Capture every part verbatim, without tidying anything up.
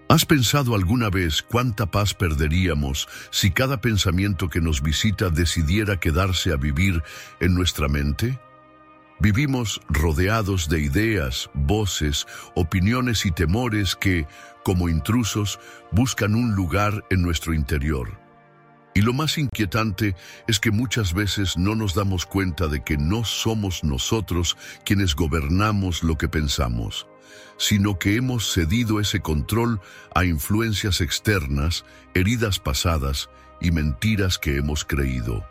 ¿Has pensado alguna vez cuánta paz perderíamos si cada pensamiento que nos visita decidiera quedarse a vivir en nuestra mente? Vivimos rodeados de ideas, voces, opiniones y temores que, como intrusos, buscan un lugar en nuestro interior. Y lo más inquietante es que muchas veces no nos damos cuenta de que no somos nosotros quienes gobernamos lo que pensamos, sino que hemos cedido ese control a influencias externas, heridas pasadas y mentiras que hemos creído.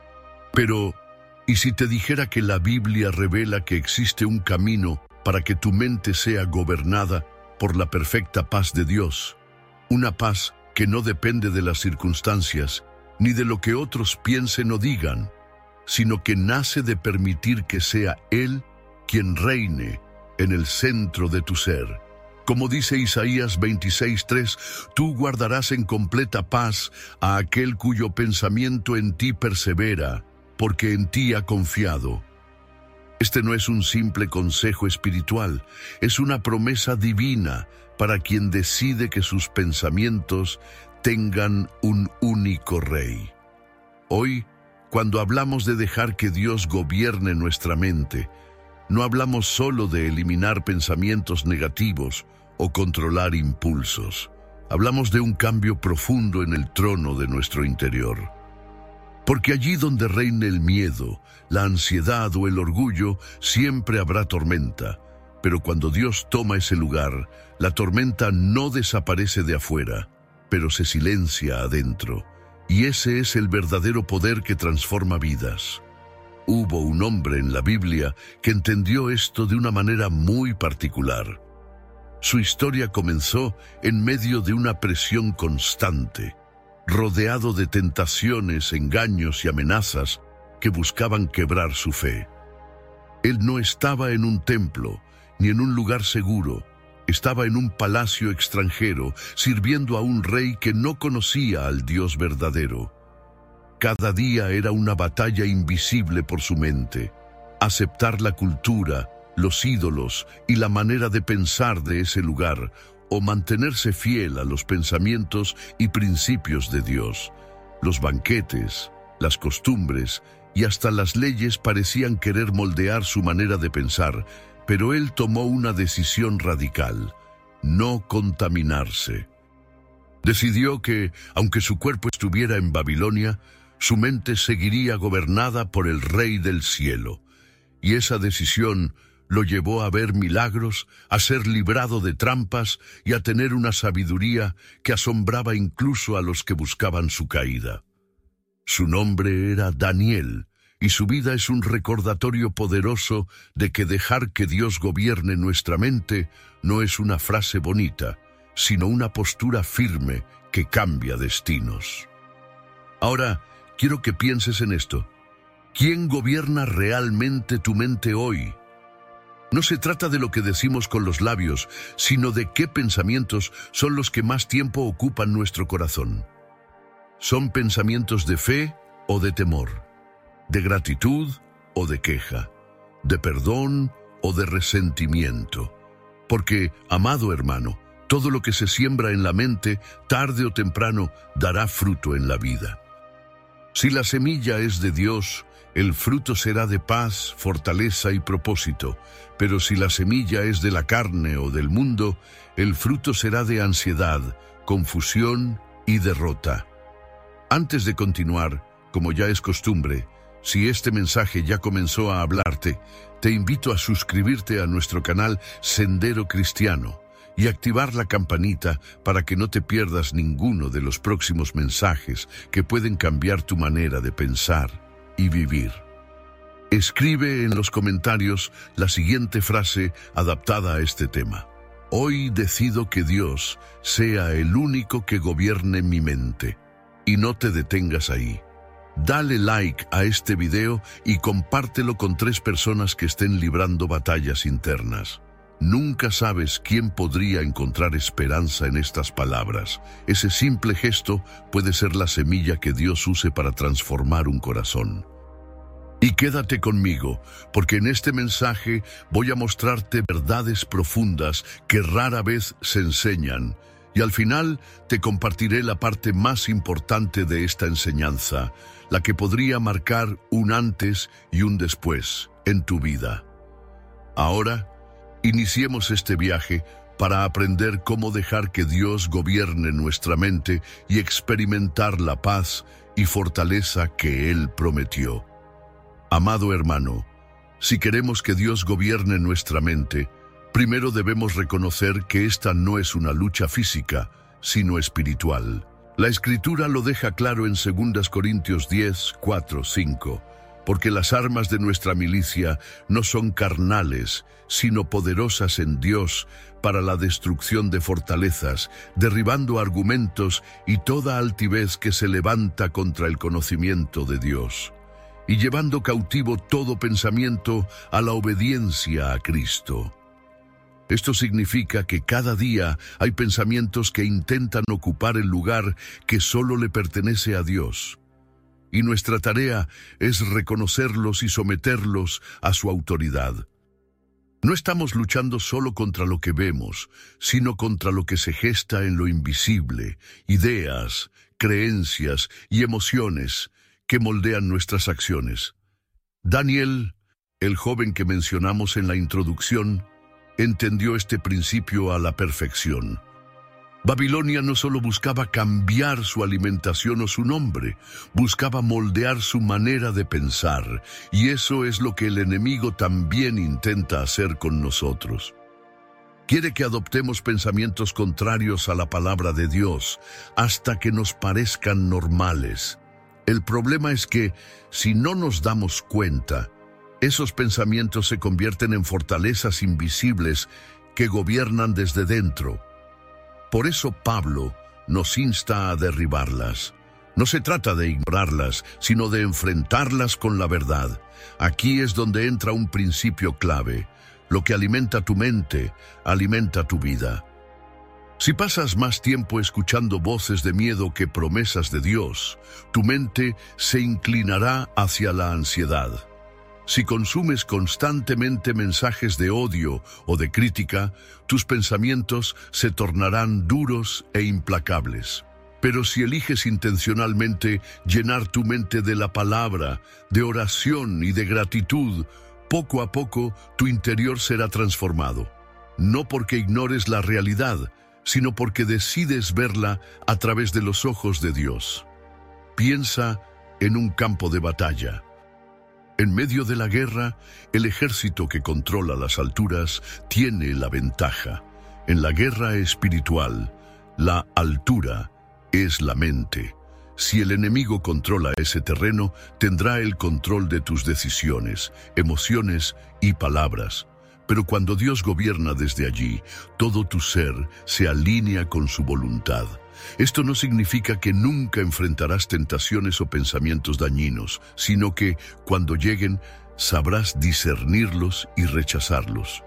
Pero, ¿y si te dijera que la Biblia revela que existe un camino para que tu mente sea gobernada por la perfecta paz de Dios? Una paz que no depende de las circunstancias, ni de lo que otros piensen o digan, sino que nace de permitir que sea Él quien reine en el centro de tu ser. Como dice Isaías veintiséis tres, tú guardarás en completa paz a aquel cuyo pensamiento en ti persevera, porque en ti ha confiado. Este no es un simple consejo espiritual, es una promesa divina para quien decide que sus pensamientos tengan un único rey. Hoy, cuando hablamos de dejar que Dios gobierne nuestra mente, no hablamos solo de eliminar pensamientos negativos o controlar impulsos. Hablamos de un cambio profundo en el trono de nuestro interior. Porque allí donde reine el miedo, la ansiedad o el orgullo, siempre habrá tormenta. Pero cuando Dios toma ese lugar, la tormenta no desaparece de afuera, pero se silencia adentro. Y ese es el verdadero poder que transforma vidas. Hubo un hombre en la Biblia que entendió esto de una manera muy particular. Su historia comenzó en medio de una presión constante, rodeado de tentaciones, engaños y amenazas que buscaban quebrar su fe. Él no estaba en un templo, ni en un lugar seguro. Estaba en un palacio extranjero, sirviendo a un rey que no conocía al Dios verdadero. Cada día era una batalla invisible por su mente. Aceptar la cultura, los ídolos y la manera de pensar de ese lugar, o mantenerse fiel a los pensamientos y principios de Dios. Los banquetes, las costumbres y hasta las leyes parecían querer moldear su manera de pensar, pero él tomó una decisión radical: no contaminarse. Decidió que, aunque su cuerpo estuviera en Babilonia, su mente seguiría gobernada por el Rey del Cielo. Y esa decisión lo llevó a ver milagros, a ser librado de trampas y a tener una sabiduría que asombraba incluso a los que buscaban su caída. Su nombre era Daniel, y su vida es un recordatorio poderoso de que dejar que Dios gobierne nuestra mente no es una frase bonita, sino una postura firme que cambia destinos. Ahora, quiero que pienses en esto. ¿Quién gobierna realmente tu mente hoy? No se trata de lo que decimos con los labios, sino de qué pensamientos son los que más tiempo ocupan nuestro corazón. ¿Son pensamientos de fe o de temor? ¿De gratitud o de queja? ¿De perdón o de resentimiento? Porque, amado hermano, todo lo que se siembra en la mente, tarde o temprano, dará fruto en la vida. Si la semilla es de Dios, el fruto será de paz, fortaleza y propósito. Pero si la semilla es de la carne o del mundo, el fruto será de ansiedad, confusión y derrota. Antes de continuar, como ya es costumbre, si este mensaje ya comenzó a hablarte, te invito a suscribirte a nuestro canal Sendero Cristiano y activar la campanita para que no te pierdas ninguno de los próximos mensajes que pueden cambiar tu manera de pensar y vivir. Escribe en los comentarios la siguiente frase adaptada a este tema: hoy decido que Dios sea el único que gobierne mi mente. Y no te detengas ahí. Dale like a este video y compártelo con tres personas que estén librando batallas internas. Nunca sabes quién podría encontrar esperanza en estas palabras. Ese simple gesto puede ser la semilla que Dios use para transformar un corazón. Y quédate conmigo, porque en este mensaje voy a mostrarte verdades profundas que rara vez se enseñan Y al final te compartiré la parte más importante de esta enseñanza, la que podría marcar un antes y un después en tu vida. Ahora, iniciemos este viaje para aprender cómo dejar que Dios gobierne nuestra mente y experimentar la paz y fortaleza que Él prometió. Amado hermano, si queremos que Dios gobierne nuestra mente, primero debemos reconocer que esta no es una lucha física, sino espiritual. La Escritura lo deja claro en dos Corintios diez, cuatro, cinco, porque las armas de nuestra milicia no son carnales, sino poderosas en Dios para la destrucción de fortalezas, derribando argumentos y toda altivez que se levanta contra el conocimiento de Dios, y llevando cautivo todo pensamiento a la obediencia a Cristo. Esto significa que cada día hay pensamientos que intentan ocupar el lugar que solo le pertenece a Dios. Y nuestra tarea es reconocerlos y someterlos a su autoridad. No estamos luchando solo contra lo que vemos, sino contra lo que se gesta en lo invisible, ideas, creencias y emociones que moldean nuestras acciones. Daniel, el joven que mencionamos en la introducción, entendió este principio a la perfección. Babilonia no solo buscaba cambiar su alimentación o su nombre, buscaba moldear su manera de pensar, y eso es lo que el enemigo también intenta hacer con nosotros. Quiere que adoptemos pensamientos contrarios a la palabra de Dios hasta que nos parezcan normales. El problema es que, si no nos damos cuenta, esos pensamientos se convierten en fortalezas invisibles que gobiernan desde dentro. Por eso Pablo nos insta a derribarlas. No se trata de ignorarlas, sino de enfrentarlas con la verdad. Aquí es donde entra un principio clave. Lo que alimenta tu mente, alimenta tu vida. Si pasas más tiempo escuchando voces de miedo que promesas de Dios, tu mente se inclinará hacia la ansiedad. Si consumes constantemente mensajes de odio o de crítica, tus pensamientos se tornarán duros e implacables. Pero si eliges intencionalmente llenar tu mente de la palabra, de oración y de gratitud, poco a poco tu interior será transformado. No porque ignores la realidad, sino porque decides verla a través de los ojos de Dios. Piensa en un campo de batalla. En medio de la guerra, el ejército que controla las alturas tiene la ventaja. En la guerra espiritual, la altura es la mente. Si el enemigo controla ese terreno, tendrá el control de tus decisiones, emociones y palabras. Pero cuando Dios gobierna desde allí, todo tu ser se alinea con su voluntad. Esto no significa que nunca enfrentarás tentaciones o pensamientos dañinos, sino que, cuando lleguen, sabrás discernirlos y rechazarlos.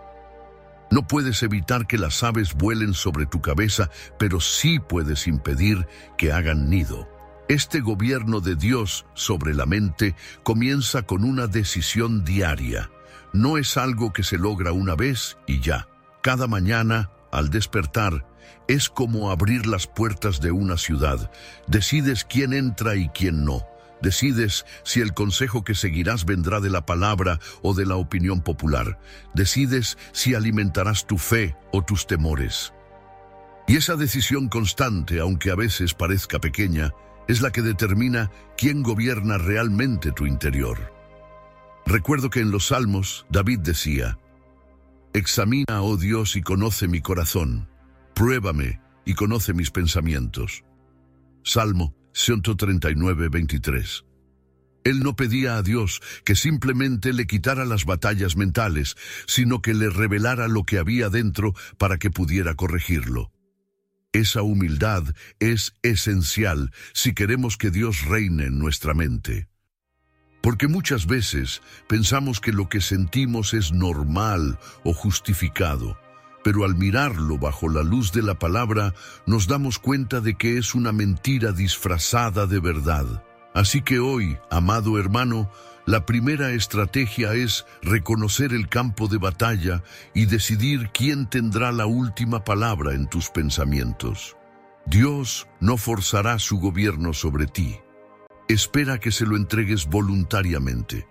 No puedes evitar que las aves vuelen sobre tu cabeza, pero sí puedes impedir que hagan nido. Este gobierno de Dios sobre la mente comienza con una decisión diaria. No es algo que se logra una vez y ya. Cada mañana, al despertar, es como abrir las puertas de una ciudad. Decides quién entra y quién no. Decides si el consejo que seguirás vendrá de la palabra o de la opinión popular. Decides si alimentarás tu fe o tus temores. Y esa decisión constante, aunque a veces parezca pequeña, es la que determina quién gobierna realmente tu interior. Recuerdo que en los Salmos David decía: «Examina, oh Dios, y conoce mi corazón. Pruébame y conoce mis pensamientos». Salmo ciento treinta y nueve, veintitrés. Él no pedía a Dios que simplemente le quitara las batallas mentales, sino que le revelara lo que había dentro para que pudiera corregirlo. Esa humildad es esencial si queremos que Dios reine en nuestra mente. Porque muchas veces pensamos que lo que sentimos es normal o justificado, pero al mirarlo bajo la luz de la palabra, nos damos cuenta de que es una mentira disfrazada de verdad. Así que hoy, amado hermano, la primera estrategia es reconocer el campo de batalla y decidir quién tendrá la última palabra en tus pensamientos. Dios no forzará su gobierno sobre ti. Espera que se lo entregues voluntariamente.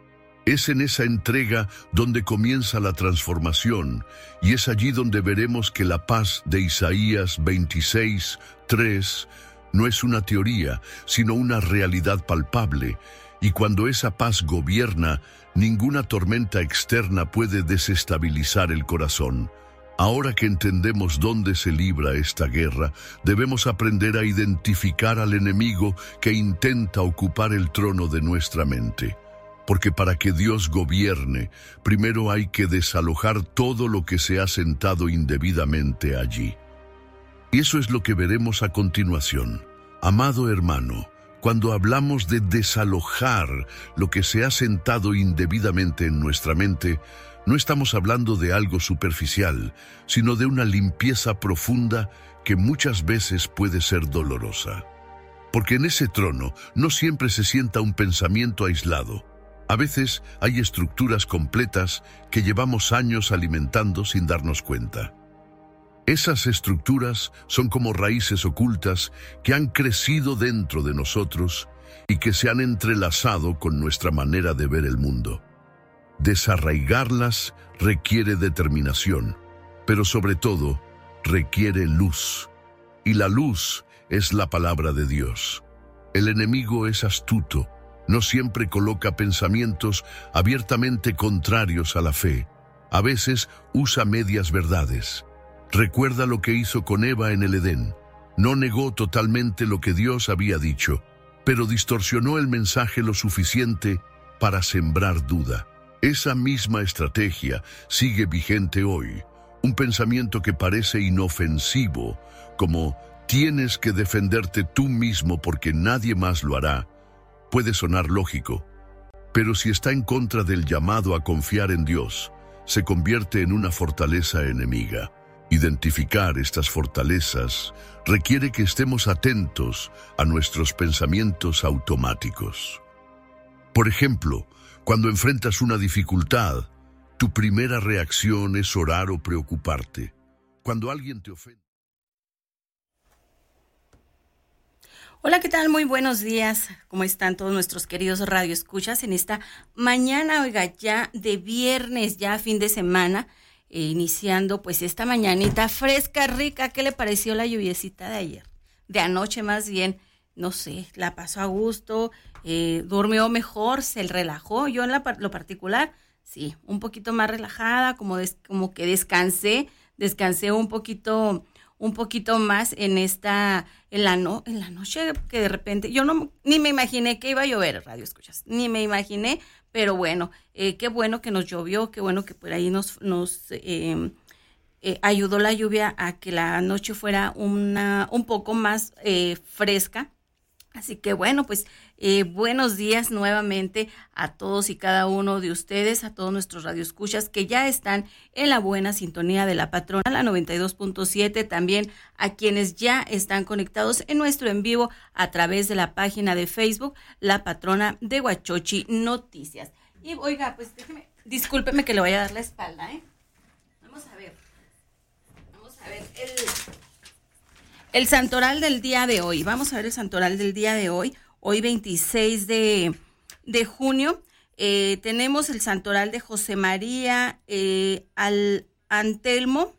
Es en esa entrega donde comienza la transformación, y es allí donde veremos que la paz de Isaías veintiséis, tres no es una teoría, sino una realidad palpable, y cuando esa paz gobierna, ninguna tormenta externa puede desestabilizar el corazón. Ahora que entendemos dónde se libra esta guerra, debemos aprender a identificar al enemigo que intenta ocupar el trono de nuestra mente. Porque para que Dios gobierne, primero hay que desalojar todo lo que se ha sentado indebidamente allí. Y eso es lo que veremos a continuación. Amado hermano, cuando hablamos de desalojar lo que se ha sentado indebidamente en nuestra mente, no estamos hablando de algo superficial, sino de una limpieza profunda que muchas veces puede ser dolorosa. Porque en ese trono no siempre se sienta un pensamiento aislado. A veces hay estructuras completas que llevamos años alimentando sin darnos cuenta. Esas estructuras son como raíces ocultas que han crecido dentro de nosotros y que se han entrelazado con nuestra manera de ver el mundo. Desarraigarlas requiere determinación, pero sobre todo requiere luz. Y la luz es la palabra de Dios. El enemigo es astuto. No siempre coloca pensamientos abiertamente contrarios a la fe. A veces usa medias verdades. Recuerda lo que hizo con Eva en el Edén. No negó totalmente lo que Dios había dicho, pero distorsionó el mensaje lo suficiente para sembrar duda. Esa misma estrategia sigue vigente hoy. Un pensamiento que parece inofensivo, como tienes que defenderte tú mismo porque nadie más lo hará, puede sonar lógico, pero si está en contra del llamado a confiar en Dios, se convierte en una fortaleza enemiga. Identificar estas fortalezas requiere que estemos atentos a nuestros pensamientos automáticos. Por ejemplo, cuando enfrentas una dificultad, tu primera reacción es orar o preocuparte. Cuando alguien te ofende... Hola, ¿qué tal? Muy buenos días. ¿Cómo están todos nuestros queridos radioescuchas en esta mañana, oiga, ya de viernes, ya fin de semana, eh, iniciando pues esta mañanita fresca, rica? ¿Qué le pareció la lluviecita de ayer? De anoche más bien, no sé, la pasó a gusto, eh, durmió mejor, se relajó. Yo en la, lo particular, sí, un poquito más relajada, como, des, como que descansé, descansé un poquito... un poquito más en esta, en la, no, en la noche, que de repente, yo no, ni me imaginé que iba a llover, radio escuchas, ni me imaginé, pero bueno, eh, qué bueno que nos llovió, qué bueno que por ahí nos, nos eh, eh, ayudó la lluvia a que la noche fuera una, un poco más eh, fresca. Así que bueno, pues eh, buenos días nuevamente a todos y cada uno de ustedes, a todos nuestros radioescuchas que ya están en la buena sintonía de la patrona, la noventa y dos punto siete, también a quienes ya están conectados en nuestro en vivo a través de la página de Facebook, La Patrona de Huachochi Noticias. Y oiga, pues déjeme, discúlpeme que le voy a dar la espalda, ¿eh? Vamos a ver, vamos a ver el... El santoral del día de hoy. Vamos a ver el santoral del día de hoy. Hoy veintiséis de junio. Eh, tenemos el santoral de José María eh, al Antelmo,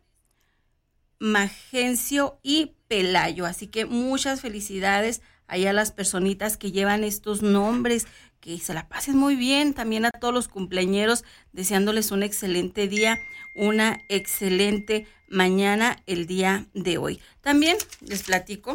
Magencio y Pelayo. Así que muchas felicidades allá a las personitas que llevan estos nombres. Que se la pasen muy bien. También a todos los cumpleañeros, deseándoles un excelente día, una excelente mañana el día de hoy. También les platico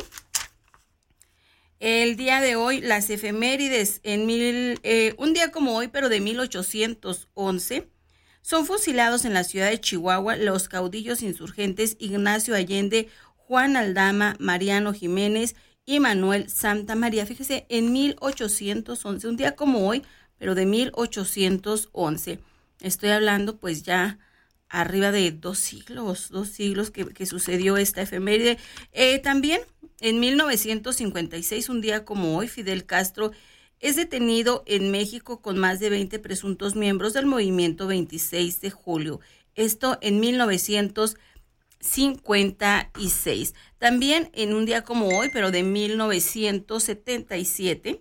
el día de hoy, las efemérides. En mil, eh, un día como hoy, pero de mil ochocientos once, son fusilados en la ciudad de Chihuahua los caudillos insurgentes Ignacio Allende, Juan Aldama, Mariano Jiménez y Manuel Santa María. Fíjese, en mil ochocientos once, un día como hoy, pero de mil ochocientos once. Estoy hablando pues ya arriba de dos siglos, dos siglos que, que sucedió esta efeméride. Eh, también en mil novecientos cincuenta y seis, un día como hoy, Fidel Castro es detenido en México con más de veinte presuntos miembros del movimiento veintiséis de julio. Esto en mil novecientos cincuenta y seis. También en un día como hoy, pero de mil novecientos setenta y siete,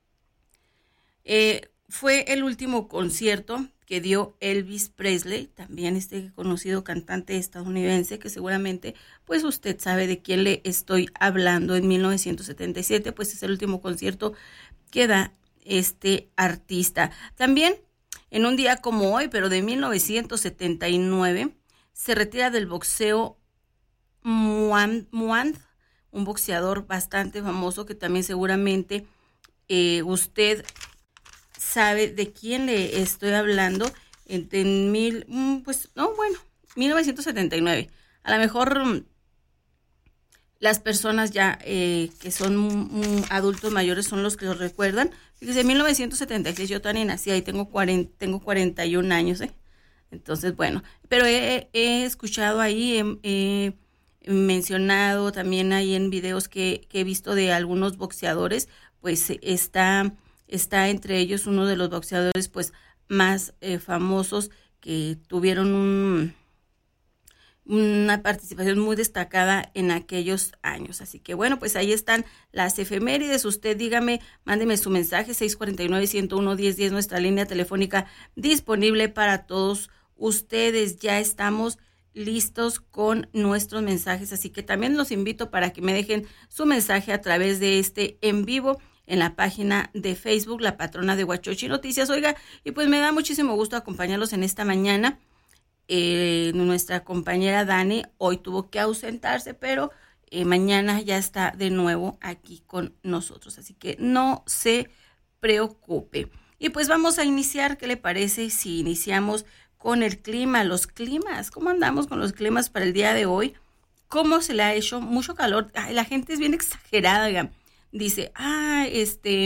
eh, fue el último concierto que dio Elvis Presley, también este conocido cantante estadounidense, que seguramente pues usted sabe de quién le estoy hablando. En mil novecientos setenta y siete pues es el último concierto que da este artista. También en un día como hoy, pero de mil novecientos setenta y nueve, se retira del boxeo Muhammad, Muhammad, un boxeador bastante famoso que también seguramente eh, usted sabe de quién le estoy hablando. En, en mil, pues no, bueno, mil novecientos setenta y nueve. A lo mejor mm, las personas ya eh, que son mm, adultos mayores son los que lo recuerdan. Fíjese, en mil novecientos setenta y seis yo también nací, ahí tengo cuarenta, tengo cuarenta y un años, ¿eh? Entonces, bueno, pero he, he escuchado ahí, he, he mencionado también ahí en videos que, que he visto de algunos boxeadores, pues está, está entre ellos uno de los boxeadores pues más eh, famosos que tuvieron un, una participación muy destacada en aquellos años. Así que bueno, pues ahí están las efemérides. Usted dígame, mándeme su mensaje, seis cuatro nueve, uno cero uno, diez diez, nuestra línea telefónica disponible para todos ustedes. Ya estamos listos con nuestros mensajes, así que también los invito para que me dejen su mensaje a través de este en vivo en la página de Facebook, La Patrona de Huachochi Noticias. Oiga, y pues me da muchísimo gusto acompañarlos en esta mañana. Eh, nuestra compañera Dani hoy tuvo que ausentarse, pero eh, mañana ya está de nuevo aquí con nosotros, así que no se preocupe. Y pues vamos a iniciar, ¿qué le parece si iniciamos con el clima, los climas? ¿Cómo andamos con los climas para el día de hoy? ¿Cómo se le ha hecho? Mucho calor. Ay, la gente es bien exagerada, oigan. Dice, ah, este,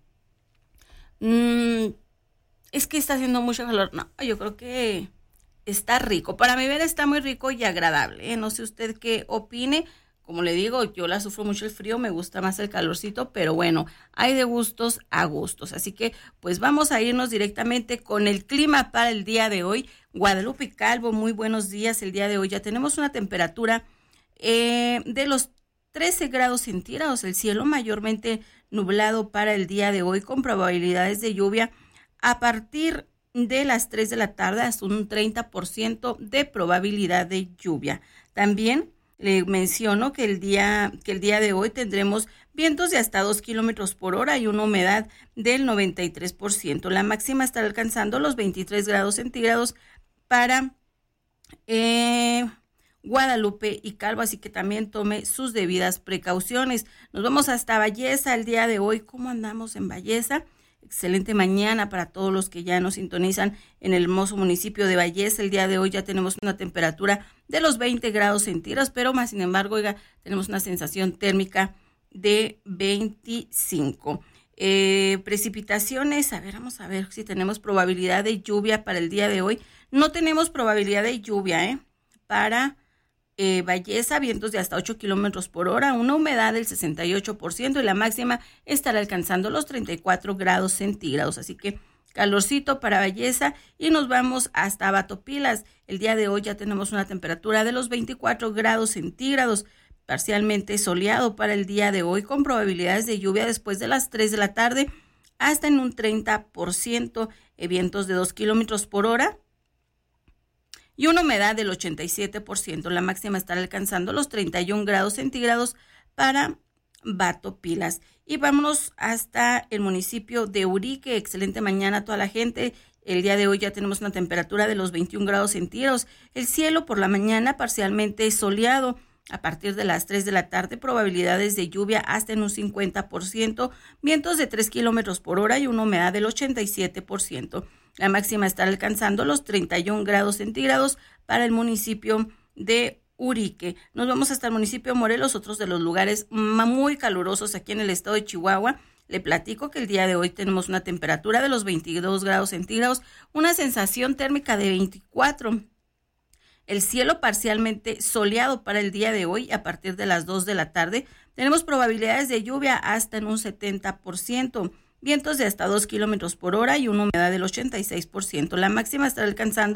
mmm, es que está haciendo mucho calor. No, yo creo que está rico. Para mi ver está muy rico y agradable, ¿eh? No sé usted qué opine. Como le digo, yo la sufro mucho el frío, me gusta más el calorcito, pero bueno, hay de gustos a gustos. Así que pues vamos a irnos directamente con el clima para el día de hoy. Guadalupe Calvo, muy buenos días. El día de hoy ya tenemos una temperatura eh, de los trece grados centígrados, el cielo mayormente nublado para el día de hoy con probabilidades de lluvia a partir de las tres de la tarde hasta un treinta por ciento de probabilidad de lluvia. También le menciono que el día, que el día de hoy tendremos vientos de hasta dos kilómetros por hora y una humedad del noventa y tres por ciento. La máxima estará alcanzando los veintitrés grados centígrados para eh, Guadalupe y Calvo, así que también tome sus debidas precauciones. Nos vamos hasta Belleza el día de hoy. ¿Cómo andamos en Belleza? Excelente mañana para todos los que ya nos sintonizan en el hermoso municipio de Belleza. El día de hoy ya tenemos una temperatura de los veinte grados centígrados, pero más sin embargo, oiga, tenemos una sensación térmica de veinticinco. Eh, precipitaciones, a ver, vamos a ver si tenemos probabilidad de lluvia para el día de hoy. No tenemos probabilidad de lluvia, ¿eh? Para Eh, Belleza, vientos de hasta ocho kilómetros por hora, una humedad del sesenta y ocho por ciento y la máxima estará alcanzando los treinta y cuatro grados centígrados. Así que calorcito para Belleza y nos vamos hasta Batopilas. El día de hoy ya tenemos una temperatura de los veinticuatro grados centígrados, parcialmente soleado para el día de hoy con probabilidades de lluvia después de las tres de la tarde hasta en un treinta por ciento, eh, vientos de dos kilómetros por hora y una humedad del ochenta y siete por ciento. La máxima estará alcanzando los treinta y un grados centígrados para Batopilas. Y vámonos hasta el municipio de Urique. Excelente mañana a toda la gente. El día de hoy ya tenemos una temperatura de los veintiún grados centígrados. El cielo por la mañana parcialmente soleado. A partir de las tres de la tarde, probabilidades de lluvia hasta en un cincuenta por ciento, vientos de tres kilómetros por hora y una humedad del ochenta y siete por ciento. La máxima estará alcanzando los treinta y un grados centígrados para el municipio de Urique. Nos vamos hasta el municipio de Morelos, otros de los lugares muy calurosos aquí en el estado de Chihuahua. Le platico que el día de hoy tenemos una temperatura de los veintidós grados centígrados, una sensación térmica de veinticuatro. El cielo parcialmente soleado para el día de hoy a partir de las dos de la tarde. Tenemos probabilidades de lluvia hasta en un setenta por ciento. Vientos de hasta dos kilómetros por hora y una humedad del ochenta y seis por ciento. La máxima estará alcanzando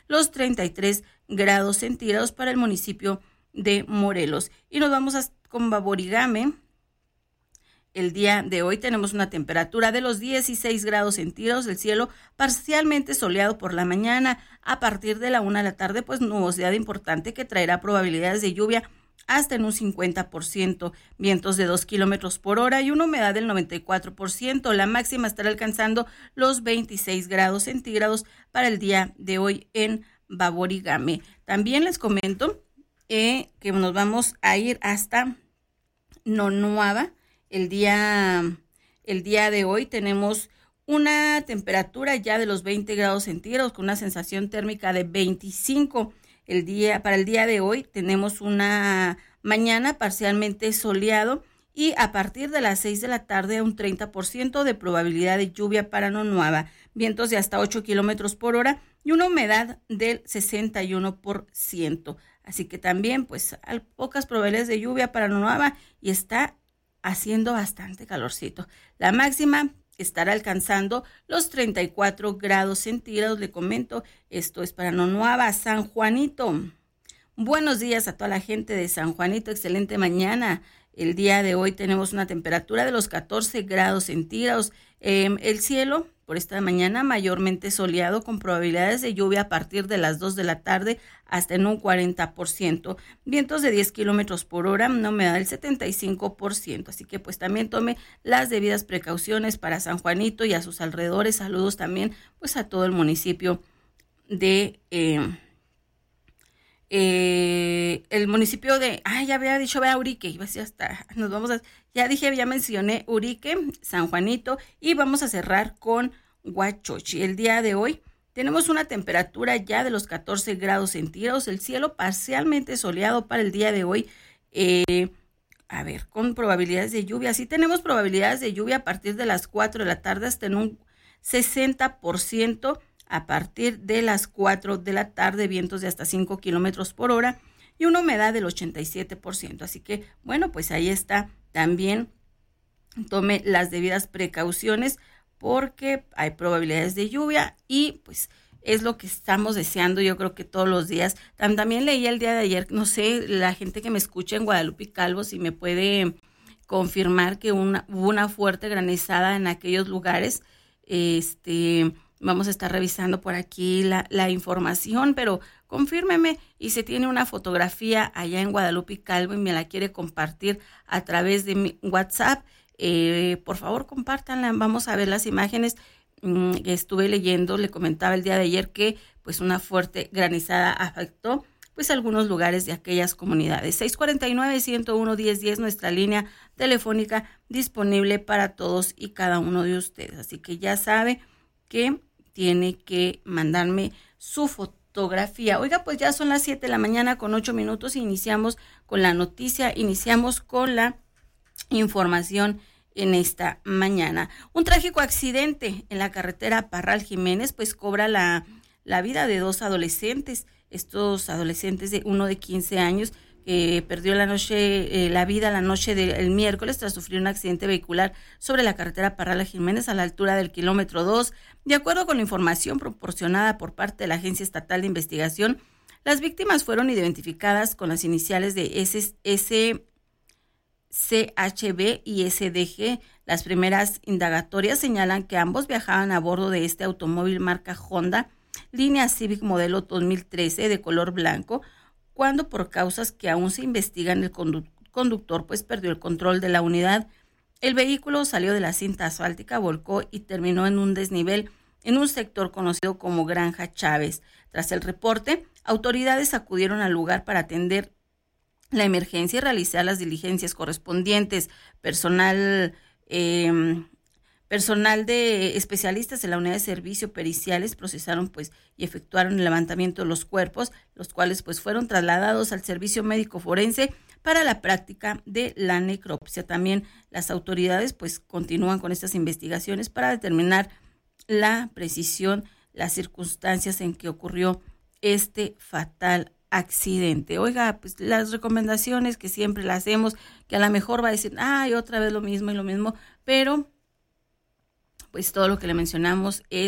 los treinta y tres grados centígrados para el municipio de Morelos. Y nos vamos a, con Baborigame. El día de hoy tenemos una temperatura de los dieciséis grados centígrados, el cielo parcialmente soleado por la mañana. A partir de la una de la tarde, pues nubosidad importante que traerá probabilidades de lluvia hasta en un cincuenta por ciento, vientos de dos kilómetros por hora y una humedad del noventa y cuatro por ciento. La máxima estará alcanzando los veintiséis grados centígrados para el día de hoy en Baborigame. También les comento eh, que nos vamos a ir hasta Nonuava. El día, el día de hoy tenemos una temperatura ya de los veinte grados centígrados con una sensación térmica de veinticinco. El día, para el día de hoy tenemos una mañana parcialmente soleado y a partir de las seis de la tarde un treinta por ciento de probabilidad de lluvia para Nonuava, vientos de hasta ocho kilómetros por hora y una humedad del sesenta y uno por ciento. Así que también pues hay pocas probabilidades de lluvia para Nonuava y está haciendo bastante calorcito. La máxima estará alcanzando los treinta y cuatro grados centígrados. Le comento, esto es para Nonuava, San Juanito. Buenos días a toda la gente de San Juanito, excelente mañana. El día de hoy tenemos una temperatura de los catorce grados centígrados. Eh, el cielo por esta mañana mayormente soleado con probabilidades de lluvia a partir de las dos de la tarde hasta en un cuarenta por ciento. Vientos de diez kilómetros por hora, una humedad del setenta y cinco por ciento. Así que pues también tome las debidas precauciones para San Juanito y a sus alrededores. Saludos también pues a todo el municipio de... Eh, Eh, el municipio de, ah, ya había dicho, vea Urique, iba a decir hasta, nos vamos a, ya dije, ya mencioné Urique, San Juanito, y vamos a cerrar con Huachochi. El día de hoy tenemos una temperatura ya de los catorce grados centígrados, el cielo parcialmente soleado para el día de hoy, eh, a ver, con probabilidades de lluvia, sí tenemos probabilidades de lluvia a partir de las cuatro de la tarde hasta en un sesenta por ciento, a partir de las cuatro de la tarde, vientos de hasta cinco kilómetros por hora y una humedad del ochenta y siete por ciento. Así que, bueno, pues ahí está. También tome las debidas precauciones porque hay probabilidades de lluvia y pues es lo que estamos deseando, yo creo que todos los días. También leí el día de ayer, no sé, la gente que me escucha en Guadalupe y Calvo, si me puede confirmar que una, hubo una fuerte granizada en aquellos lugares. Este... Vamos a estar revisando por aquí la, la información, pero confírmeme y si tiene una fotografía allá en Guadalupe y Calvo y me la quiere compartir a través de mi WhatsApp, eh, por favor compártanla, vamos a ver las imágenes. Mm, estuve leyendo, le comentaba el día de ayer que pues una fuerte granizada afectó pues algunos lugares de aquellas comunidades. seis cuarenta y nueve, ciento uno, diez diez, nuestra línea telefónica disponible para todos y cada uno de ustedes. Así que ya sabe que tiene que mandarme su fotografía. Oiga, pues ya son las siete de la mañana con ocho minutos y iniciamos con la noticia, iniciamos con la información en esta mañana. Un trágico accidente en la carretera Parral Jiménez, pues cobra la, la vida de dos adolescentes, estos adolescentes de uno de quince años, que perdió la noche, eh, la vida la noche del miércoles tras sufrir un accidente vehicular sobre la carretera Parral Jiménez a la altura del kilómetro dos. De acuerdo con la información proporcionada por parte de la Agencia Estatal de Investigación, las víctimas fueron identificadas con las iniciales de S, S, C H B y S D G. Las primeras indagatorias señalan que ambos viajaban a bordo de este automóvil marca Honda, línea Civic modelo dos mil trece de color blanco, cuando por causas que aún se investigan el condu- conductor pues perdió el control de la unidad. El vehículo salió de la cinta asfáltica, volcó y terminó en un desnivel en un sector conocido como Granja Chávez. Tras el reporte, autoridades acudieron al lugar para atender la emergencia y realizar las diligencias correspondientes. Personal eh, Personal de especialistas en la unidad de servicio periciales procesaron pues y efectuaron el levantamiento de los cuerpos, los cuales pues fueron trasladados al servicio médico forense para la práctica de la necropsia. También las autoridades pues continúan con estas investigaciones para determinar la precisión, las circunstancias en que ocurrió este fatal accidente. Oiga, pues las recomendaciones que siempre las hacemos, que a lo mejor va a decir, ay, otra vez lo mismo y lo mismo, pero pues todo lo que le mencionamos es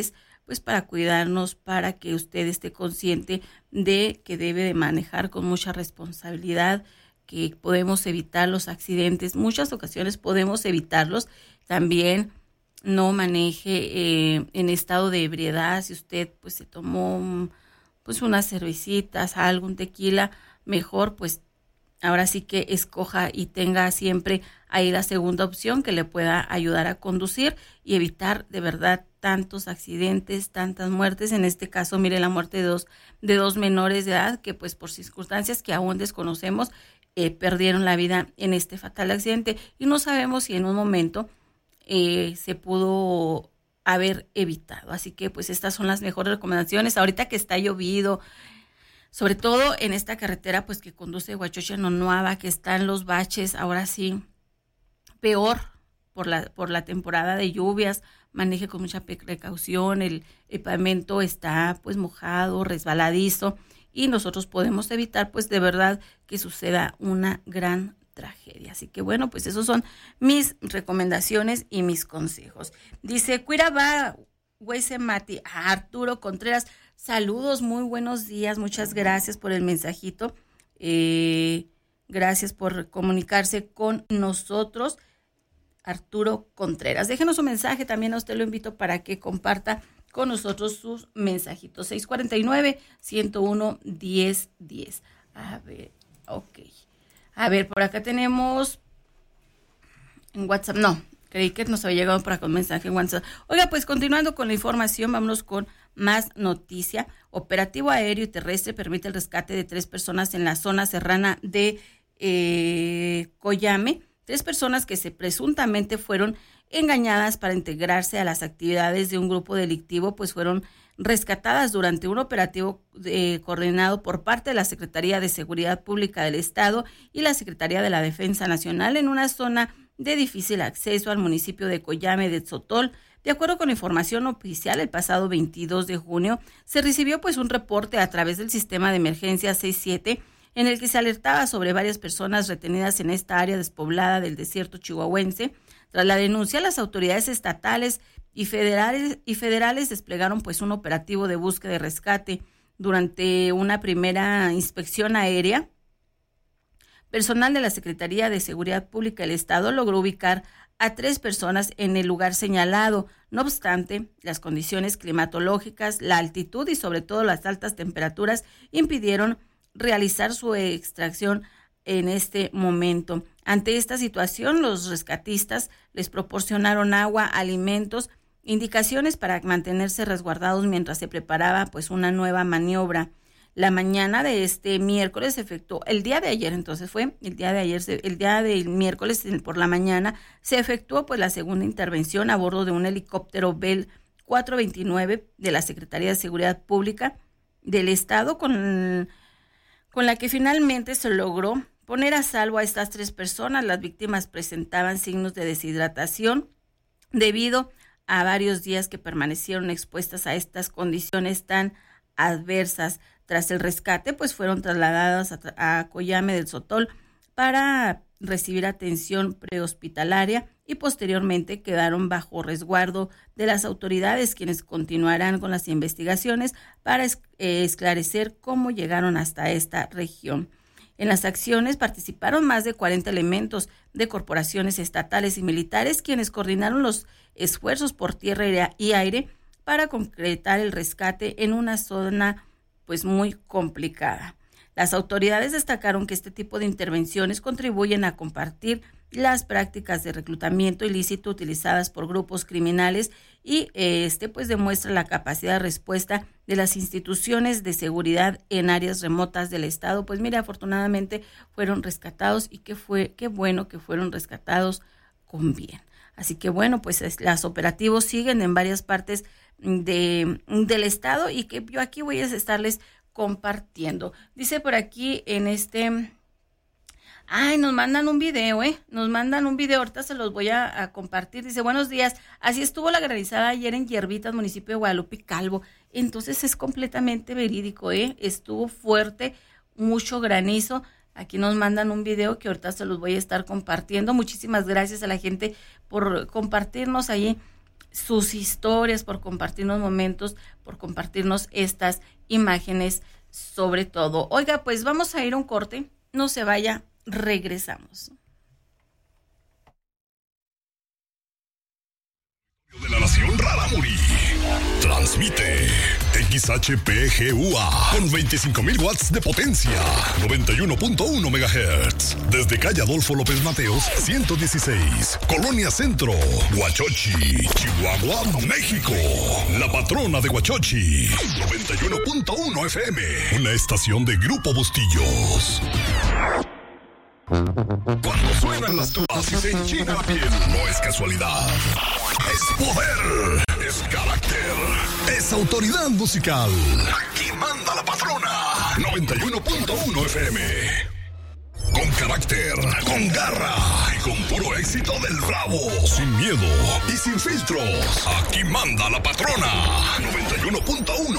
pues para cuidarnos, para que usted esté consciente de que debe de manejar con mucha responsabilidad, que podemos evitar los accidentes, muchas ocasiones podemos evitarlos. También no maneje eh, en estado de ebriedad. Si usted pues se tomó pues unas cervecitas, algún tequila, mejor pues ahora sí que escoja y tenga siempre ahí la segunda opción que le pueda ayudar a conducir y evitar de verdad tantos accidentes, tantas muertes. En este caso, mire, la muerte de dos, de dos menores de edad que pues por circunstancias que aún desconocemos eh, perdieron la vida en este fatal accidente, y no sabemos si en un momento eh, se pudo haber evitado. Así que pues estas son las mejores recomendaciones ahorita que está llovido, sobre todo en esta carretera pues que conduce de Huachoche a Nonuava, que están los baches, ahora sí, peor por la, por la temporada de lluvias. Maneje con mucha precaución, el, el pavimento está pues mojado, resbaladizo, y nosotros podemos evitar pues de verdad que suceda una gran tragedia. Así que bueno, pues esos son mis recomendaciones y mis consejos. Dice, Cuiraba, Huesemati, a Arturo Contreras, saludos, muy buenos días, muchas gracias por el mensajito, eh, gracias por comunicarse con nosotros, Arturo Contreras. Déjenos un mensaje, también a usted lo invito para que comparta con nosotros sus mensajitos. seis cuatro nueve, uno cero uno, uno cero uno cero. A ver, ok. A ver, por acá tenemos en WhatsApp, no, creí que nos había llegado por acá un mensaje en WhatsApp. Oiga, pues continuando con la información, vámonos con más noticia. Operativo aéreo y terrestre permite el rescate de tres personas en la zona serrana de eh, Coyame. Tres personas que se presuntamente fueron engañadas para integrarse a las actividades de un grupo delictivo, pues fueron rescatadas durante un operativo eh, coordinado por parte de la Secretaría de Seguridad Pública del Estado y la Secretaría de la Defensa Nacional en una zona de difícil acceso al municipio de Coyame de Tzotol. De acuerdo con información oficial, el pasado veintidós de junio se recibió pues un reporte a través del sistema de emergencia seis siete en el que se alertaba sobre varias personas retenidas en esta área despoblada del desierto chihuahuense. Tras la denuncia, las autoridades estatales y federales, y federales desplegaron pues un operativo de búsqueda y rescate. Durante una primera inspección aérea, personal de la Secretaría de Seguridad Pública del Estado logró ubicar a tres personas en el lugar señalado. No obstante, las condiciones climatológicas, la altitud y sobre todo las altas temperaturas impidieron realizar su extracción en este momento. Ante esta situación, los rescatistas les proporcionaron agua, alimentos, indicaciones para mantenerse resguardados mientras se preparaba pues una nueva maniobra. La mañana de este miércoles se efectuó, el día de ayer, entonces fue el día de ayer, el día del miércoles por la mañana se efectuó pues la segunda intervención a bordo de un helicóptero Bell cuatrocientos veintinueve de la Secretaría de Seguridad Pública del Estado, con con la que finalmente se logró poner a salvo a estas tres personas. Las víctimas presentaban signos de deshidratación debido a varios días que permanecieron expuestas a estas condiciones tan adversas. Tras el rescate, pues fueron trasladadas a, a Coyame del Tzotol para recibir atención prehospitalaria y posteriormente quedaron bajo resguardo de las autoridades, quienes continuarán con las investigaciones para es, eh, esclarecer cómo llegaron hasta esta región. En las acciones participaron más de cuarenta elementos de corporaciones estatales y militares, quienes coordinaron los esfuerzos por tierra y aire para concretar el rescate en una zona pues muy complicada. Las autoridades destacaron que este tipo de intervenciones contribuyen a compartir las prácticas de reclutamiento ilícito utilizadas por grupos criminales y este pues demuestra la capacidad de respuesta de las instituciones de seguridad en áreas remotas del estado. Pues mira, afortunadamente fueron rescatados y que fue qué bueno que fueron rescatados con bien. Así que bueno, pues es, los operativos siguen en varias partes de, del estado y que yo aquí voy a estarles compartiendo. Dice por aquí en este, ay, nos mandan un video, eh, nos mandan un video, ahorita se los voy a, a compartir. Dice, buenos días, así estuvo la granizada ayer en Hierbitas, municipio de Guadalupe Calvo. Entonces es completamente verídico, eh, estuvo fuerte, mucho granizo. Aquí nos mandan un video que ahorita se los voy a estar compartiendo. Muchísimas gracias a la gente por compartirnos ahí sus historias, por compartirnos momentos, por compartirnos estas imágenes sobre todo. Oiga, pues vamos a ir a un corte, no se vaya, regresamos. De la Nación Rarámuri transmite X H P G U A con veinticinco mil watts de potencia, noventa y uno punto uno megahertz, desde calle Adolfo López Mateos ciento dieciséis, Colonia Centro, Huachochi, Chihuahua, México. La patrona de Huachochi, noventa y uno punto uno F M, una estación de Grupo Bustillos. Cuando suenan las tumbas y se enchina la piel, no es casualidad. Es poder, es carácter, es autoridad musical. Aquí manda la patrona. noventa y uno punto uno F M. Con carácter, con garra y con puro éxito del Bravo. Sin miedo y sin filtros. Aquí manda la patrona. noventa y uno punto uno.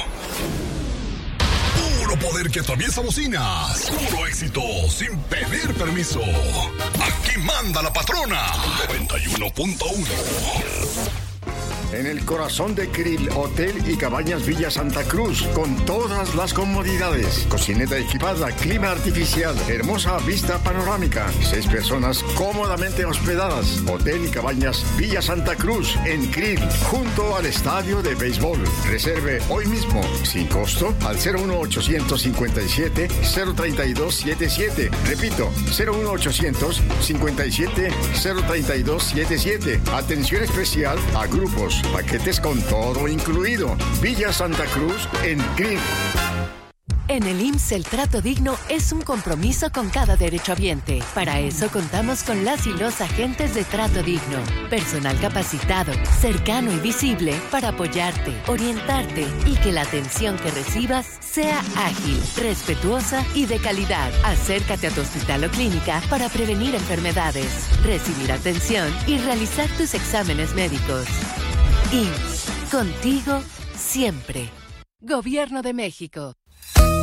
Puro poder que atraviesa bocinas. Puro éxito sin pedir permiso. Aquí manda la patrona. noventa y uno punto uno. En el corazón de Krill, Hotel y Cabañas Villa Santa Cruz, con todas las comodidades. Cocineta equipada, clima artificial, hermosa vista panorámica. Seis personas cómodamente hospedadas. Hotel y Cabañas Villa Santa Cruz, en Krill, junto al estadio de béisbol. Reserve hoy mismo, sin costo, al cero uno ochocientos cincuenta y siete cero treinta y dos setenta y siete. Repito, cero uno ochocientos cincuenta y siete cero treinta y dos setenta y siete. Atención especial a grupos, paquetes con todo incluido. Villa Santa Cruz, en Krill. En el I M S S el trato digno es un compromiso con cada derechohabiente. Para eso contamos con las y los agentes de Trato Digno. Personal capacitado, cercano y visible para apoyarte, orientarte y que la atención que recibas sea ágil, respetuosa y de calidad. Acércate a tu hospital o clínica para prevenir enfermedades, recibir atención y realizar tus exámenes médicos. I M S S, contigo siempre. Gobierno de México.